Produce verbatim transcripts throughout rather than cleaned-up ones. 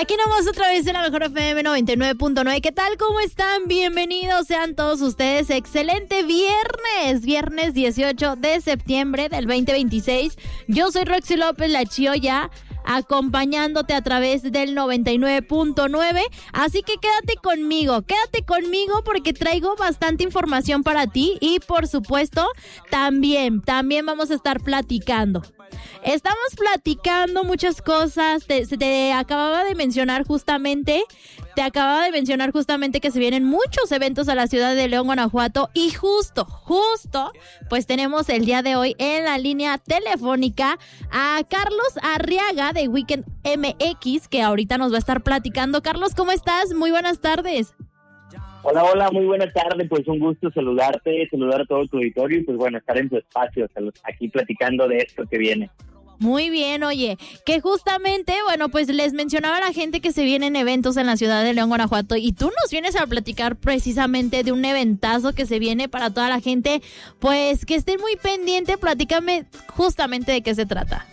Aquí nomás otra vez en la Mejor F M noventa y nueve punto nueve. ¿Qué tal? ¿Cómo están? Bienvenidos sean todos ustedes. Excelente viernes, viernes dieciocho de septiembre del veinte veintiséis. Yo soy Roxy López, la Chiolla, acompañándote a través del noventa y nueve punto nueve. Así que quédate conmigo, quédate conmigo porque traigo bastante información para ti y por supuesto también, también vamos a estar platicando. Estamos platicando muchas cosas, te, te acababa de mencionar justamente, te acababa de mencionar justamente que se vienen muchos eventos a la ciudad de León, Guanajuato y justo, justo, pues tenemos el día de hoy en la línea telefónica a Carlos Arriaga de Weekend M X, que ahorita nos va a estar platicando. Carlos, ¿cómo estás? Muy buenas tardes. Hola, hola, muy buena tarde, pues un gusto saludarte, saludar a todo tu auditorio y pues bueno, estar en tu espacio, aquí platicando de esto que viene. Muy bien, oye, que justamente, bueno, pues les mencionaba a la gente que se vienen eventos en la ciudad de León, Guanajuato, y tú nos vienes a platicar precisamente de un eventazo que se viene para toda la gente, pues que estén muy pendiente, platícame justamente de qué se trata.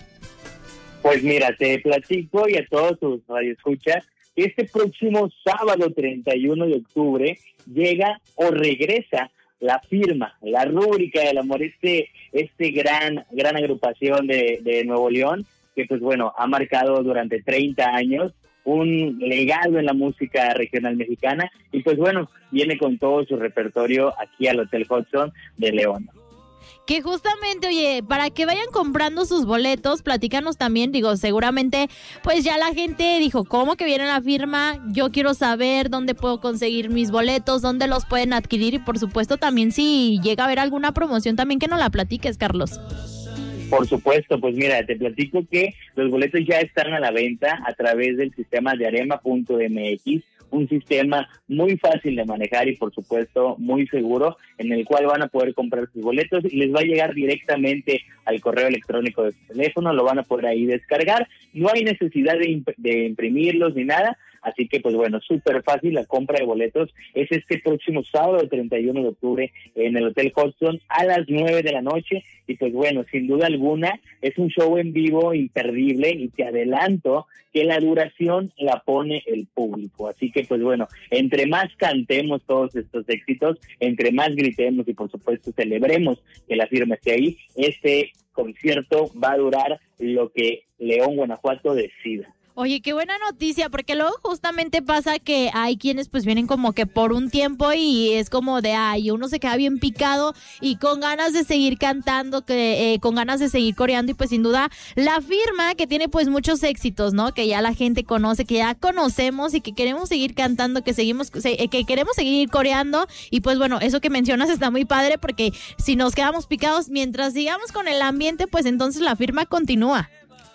Pues mira, te platico y a todos tus radioescuchas, este próximo sábado treinta y uno de octubre llega o regresa La Firma, la rúbrica del amor, este este gran gran agrupación de, de Nuevo León, que pues bueno, ha marcado durante treinta años un legado en la música regional mexicana y pues bueno, viene con todo su repertorio aquí al Hotel Hudson de León. Que justamente, oye, para que vayan comprando sus boletos, platícanos también, digo, seguramente, pues ya la gente dijo, ¿cómo que viene La Firma? Yo quiero saber dónde puedo conseguir mis boletos, dónde los pueden adquirir y por supuesto también si llega a haber alguna promoción también que nos la platiques, Carlos. Por supuesto, pues mira, te platico que los boletos ya están a la venta a través del sistema de arema punto m x, un sistema muy fácil de manejar y por supuesto muy seguro, en el cual van a poder comprar sus boletos y les va a llegar directamente al correo electrónico de su teléfono, lo van a poder ahí descargar, no hay necesidad de, imp- de imprimirlos ni nada, así que pues bueno, súper fácil la compra de boletos, es este próximo sábado treinta y uno de octubre en el Hotel Hudson a las nueve de la noche y pues bueno, sin duda alguna es un show en vivo imperdible y te adelanto que la duración la pone el público, así que pues bueno, entre más cantemos todos estos éxitos, entre más gritemos y por supuesto celebremos que La Firma esté ahí, este concierto va a durar lo que León, Guanajuato decida. Oye, qué buena noticia, porque luego justamente pasa que hay quienes pues vienen como que por un tiempo y es como de, ay, uno se queda bien picado y con ganas de seguir cantando, que eh, con ganas de seguir coreando y pues sin duda La Firma que tiene pues muchos éxitos, ¿no? Que ya la gente conoce, que ya conocemos y que queremos seguir cantando, que seguimos, que queremos seguir coreando y pues bueno, eso que mencionas está muy padre porque si nos quedamos picados mientras sigamos con el ambiente, pues entonces La Firma continúa.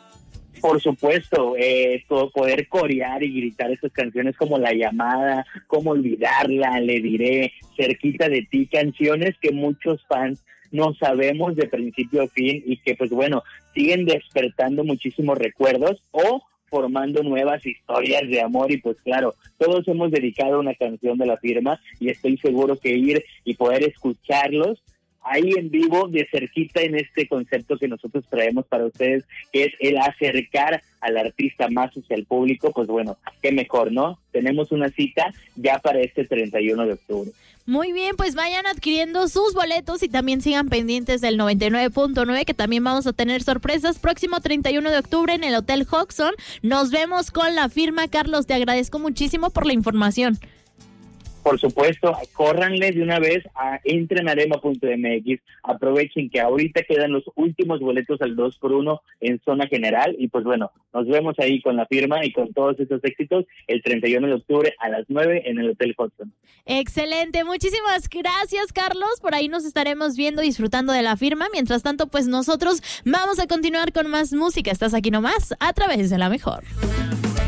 Por supuesto, eh, todo, poder corear y gritar estas canciones como La Llamada, Cómo Olvidarla, Le Diré, Cerquita de Ti, canciones que muchos fans no sabemos de principio a fin y que pues bueno, siguen despertando muchísimos recuerdos o formando nuevas historias de amor y pues claro, todos hemos dedicado una canción de La Firma y estoy seguro que ir y poder escucharlos ahí en vivo, de cerquita en este concepto que nosotros traemos para ustedes, que es el acercar al artista más hacia el público, pues bueno, qué mejor, ¿no? Tenemos una cita ya para este treinta y uno de octubre. Muy bien, pues vayan adquiriendo sus boletos y también sigan pendientes del noventa y nueve punto nueve, que también vamos a tener sorpresas. Próximo treinta y uno de octubre en el Hotel Hudson. Nos vemos con La Firma. Carlos, te agradezco muchísimo por la información. Por supuesto, córranle de una vez, a, entren a arema punto m x, aprovechen que ahorita quedan los últimos boletos al dos por uno en zona general y pues bueno, nos vemos ahí con La Firma y con todos estos éxitos el treinta y uno de octubre a las nueve en el Hotel Hudson. Excelente, muchísimas gracias Carlos, por ahí nos estaremos viendo, disfrutando de La Firma, mientras tanto pues nosotros vamos a continuar con más música, estás aquí nomás a través de La Mejor.